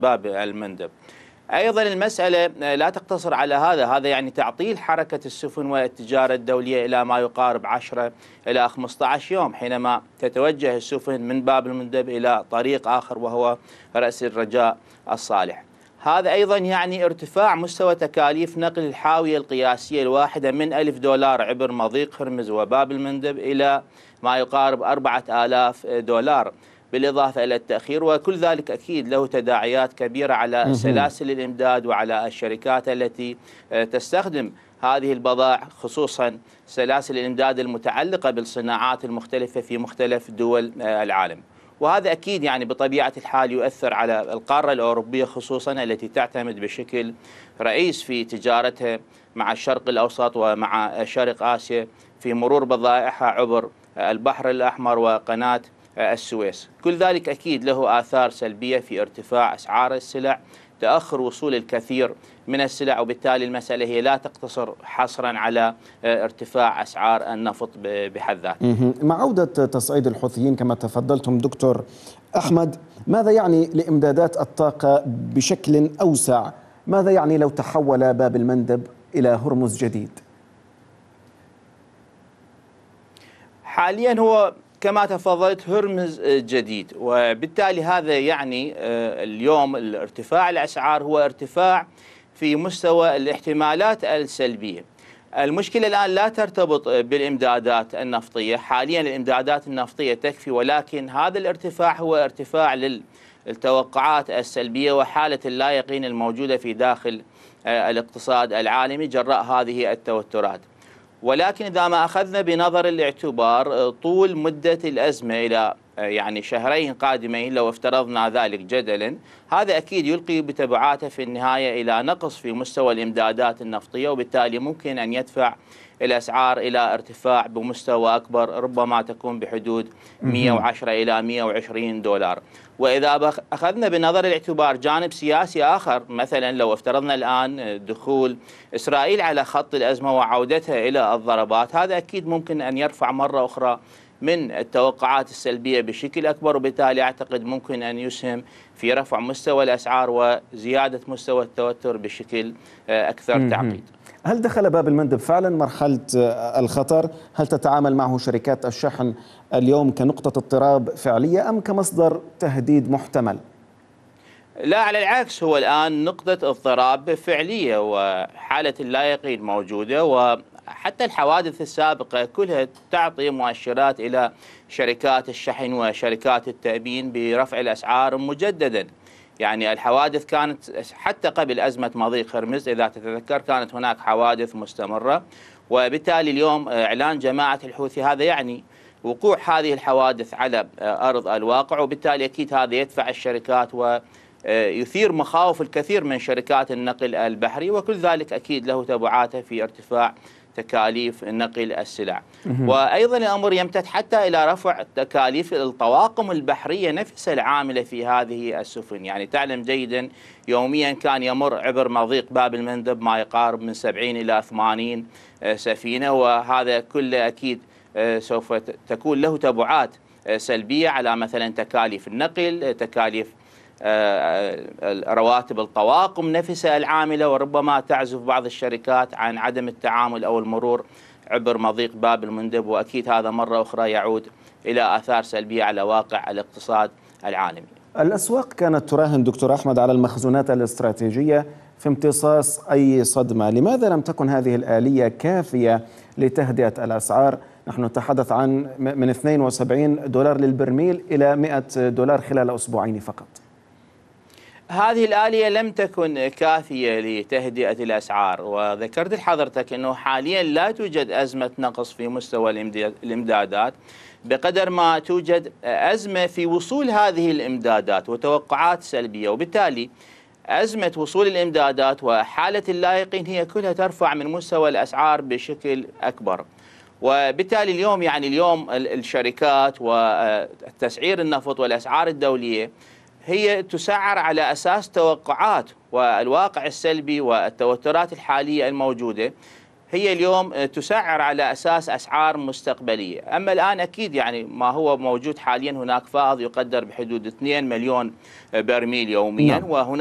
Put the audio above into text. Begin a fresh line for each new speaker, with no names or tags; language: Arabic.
باب المندب. أيضا المسألة لا تقتصر على هذا يعني تعطيل حركة السفن والتجارة الدولية إلى ما يقارب 10 إلى 15 يوم حينما تتوجه السفن من باب المندب إلى طريق آخر وهو رأس الرجاء الصالح. هذا أيضا يعني ارتفاع مستوى تكاليف نقل الحاوية القياسية الواحدة من $1000 عبر مضيق هرمز وباب المندب إلى ما يقارب $4000، بالإضافة إلى التأخير، وكل ذلك أكيد له تداعيات كبيرة على سلاسل الإمداد وعلى الشركات التي تستخدم هذه البضائع، خصوصا سلاسل الإمداد المتعلقة بالصناعات المختلفة في مختلف دول العالم. وهذا أكيد يعني بطبيعة الحال يؤثر على القارة الأوروبية خصوصا التي تعتمد بشكل رئيس في تجارتها مع الشرق الأوسط ومع شرق آسيا في مرور بضائعها عبر البحر الأحمر وقناة السويس. كل ذلك أكيد له آثار سلبية في ارتفاع أسعار السلع، تأخر وصول الكثير من السلع، وبالتالي المسألة هي لا تقتصر حصرا على ارتفاع أسعار النفط بحد ذاته.
مع عودة تصعيد الحوثيين كما تفضلتم دكتور أحمد، ماذا يعني لإمدادات الطاقة بشكل أوسع؟ ماذا يعني لو تحول باب المندب إلى هرمز جديد؟
حاليا هو كما تفضلت هرمز جديد، وبالتالي هذا يعني اليوم الارتفاع الأسعار هو ارتفاع في مستوى الاحتمالات السلبية. المشكلة الآن لا ترتبط بالإمدادات النفطية، حاليا الإمدادات النفطية تكفي، ولكن هذا الارتفاع هو ارتفاع للتوقعات السلبية وحالة اللا يقين الموجودة في داخل الاقتصاد العالمي جراء هذه التوترات. ولكن إذا ما أخذنا بنظر الاعتبار طول مدة الأزمة إلى يعني شهرين قادمين، لو افترضنا ذلك جدلا، هذا أكيد يلقي بتبعاته في النهاية إلى نقص في مستوى الإمدادات النفطية، وبالتالي ممكن أن يدفع الأسعار إلى ارتفاع بمستوى أكبر، ربما تكون بحدود 110 إلى $120. وإذا أخذنا بنظر الاعتبار جانب سياسي آخر، مثلا لو افترضنا الآن دخول إسرائيل على خط الأزمة وعودتها إلى الضربات، هذا أكيد ممكن أن يرفع مرة أخرى من التوقعات السلبية بشكل أكبر، وبالتالي أعتقد ممكن أن يسهم في رفع مستوى الأسعار وزيادة مستوى التوتر بشكل أكثر تعقيد.
هل دخل باب المندب فعلا مرحلة الخطر؟ هل تتعامل معه شركات الشحن اليوم كنقطة اضطراب فعلية أم كمصدر تهديد محتمل؟
لا، على العكس، هو الآن نقطة اضطراب فعلية وحالة اللا يقين موجودة، وحتى الحوادث السابقة كلها تعطي مؤشرات إلى شركات الشحن وشركات التأمين برفع الأسعار مجددا. يعني الحوادث كانت حتى قبل أزمة مضيق هرمز إذا تتذكر، كانت هناك حوادث مستمرة، وبالتالي اليوم إعلان جماعة الحوثي هذا يعني وقوع هذه الحوادث على أرض الواقع، وبالتالي أكيد هذا يدفع الشركات ويثير مخاوف الكثير من شركات النقل البحري، وكل ذلك أكيد له تبعاته في ارتفاع تكاليف نقل السلع. وأيضا الأمر يمتد حتى إلى رفع تكاليف الطواقم البحرية نفسها العاملة في هذه السفن. يعني تعلم جيدا يوميا كان يمر عبر مضيق باب المندب ما يقارب من 70 إلى 80 سفينة، وهذا كله أكيد سوف تكون له تبعات سلبية على مثلا تكاليف النقل، تكاليف رواتب الطواقم نفسها العاملة، وربما تعزف بعض الشركات عن عدم التعامل أو المرور عبر مضيق باب المندب، وأكيد هذا مرة أخرى يعود إلى آثار سلبية على واقع الاقتصاد العالمي.
الأسواق كانت تراهن دكتور أحمد على المخزونات الاستراتيجية في امتصاص أي صدمة، لماذا لم تكن هذه الآلية كافية لتهدئة الأسعار؟ نحن نتحدث عن من $72 للبرميل إلى $100 خلال أسبوعين فقط.
هذه الآلية لم تكن كافية لتهدئة الأسعار، وذكرت لحضرتك أنه حاليا لا توجد أزمة نقص في مستوى الإمدادات بقدر ما توجد أزمة في وصول هذه الإمدادات وتوقعات سلبية، وبالتالي أزمة وصول الإمدادات وحالة اللا يقين هي كلها ترفع من مستوى الأسعار بشكل أكبر. وبالتالي اليوم يعني اليوم الشركات وتسعير النفط والأسعار الدولية هي تسعر على أساس توقعات، والواقع السلبي والتوترات الحالية الموجودة هي اليوم تسعر على أساس أسعار مستقبلية. أما الآن أكيد يعني ما هو موجود حاليا، هناك فائض يقدر بحدود 2 مليون برميل يوميا، وهناك